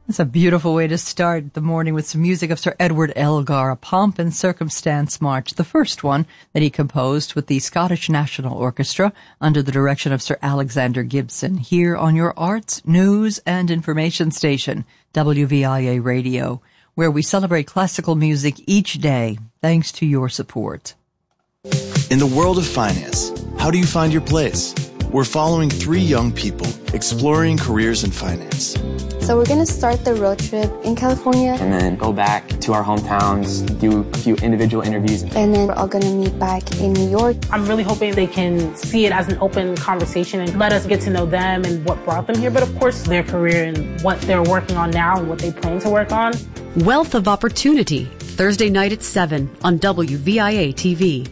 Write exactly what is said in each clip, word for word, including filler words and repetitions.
It's a beautiful way to start the morning with some music of Sir Edward Elgar, a Pomp and Circumstance March, the first one that he composed with the Scottish National Orchestra under the direction of Sir Alexander Gibson, here on your arts, news, and information station, W V I A Radio, where we celebrate classical music each day, thanks to your support. In the world of finance, how do you find your place? We're following three young people exploring careers in finance. So we're going to start the road trip in California. And then go back to our hometowns, do a few individual interviews. And then we're all going to meet back in New York. I'm really hoping they can see it as an open conversation and let us get to know them and what brought them here. But of course, their career and what they're working on now and what they plan to work on. Wealth of Opportunity, Thursday night at seven on W V I A T V.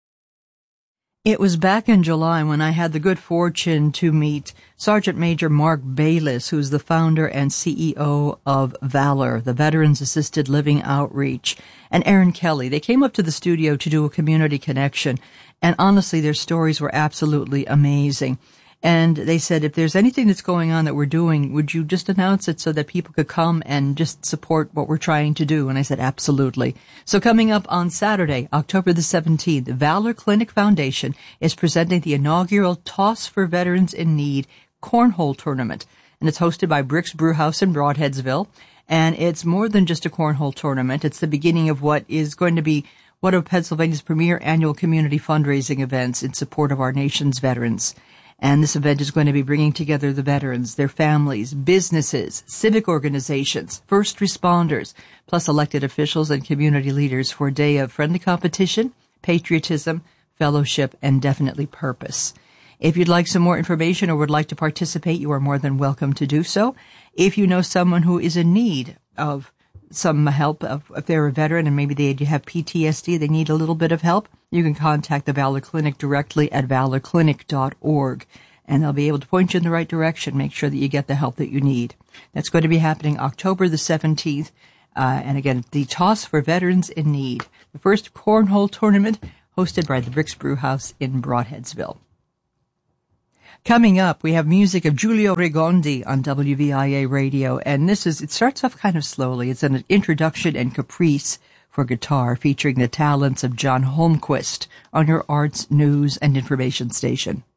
It was back in July when I had the good fortune to meet Sergeant Major Mark Bayliss, who's the founder and C E O of Valor, the Veterans Assisted Living Outreach, and Aaron Kelly. They came up to the studio to do a community connection, and honestly, their stories were absolutely amazing. And they said, if there's anything that's going on that we're doing, would you just announce it so that people could come and just support what we're trying to do? And I said, absolutely. So coming up on Saturday, October the seventeenth, the Valor Clinic Foundation is presenting the inaugural Toss for Veterans in Need Cornhole Tournament. And it's hosted by Bricks Brewhouse in Broadheadsville. And it's more than just a cornhole tournament. It's the beginning of what is going to be one of Pennsylvania's premier annual community fundraising events in support of our nation's veterans. And this event is going to be bringing together the veterans, their families, businesses, civic organizations, first responders, plus elected officials and community leaders for a day of friendly competition, patriotism, fellowship, and definitely purpose. If you'd like some more information or would like to participate, you are more than welcome to do so. If you know someone who is in need of some help, if they're a veteran and maybe they have P T S D, they need a little bit of help, you can contact the Valor Clinic directly at valor clinic dot org, and they'll be able to point you in the right direction, make sure that you get the help that you need. That's going to be happening October the seventeenth, uh, and again, the Toss for Veterans in Need, the first cornhole tournament hosted by the Bricks Brewhouse in Broadheadsville. Coming up, we have music of Giulio Rigondi on W V I A Radio, and this is, it starts off kind of slowly. It's an introduction and caprice for guitar featuring the talents of John Holmquist on your arts, news, and information station.